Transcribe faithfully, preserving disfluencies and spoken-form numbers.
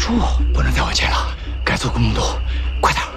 不能再往前了，该做古墓洞，快点！